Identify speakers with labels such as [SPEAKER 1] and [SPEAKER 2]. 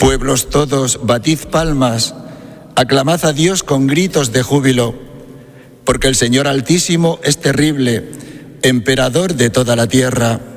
[SPEAKER 1] Pueblos todos, batid palmas, aclamad a Dios con gritos de júbilo, porque el Señor Altísimo es terrible, emperador de toda la tierra.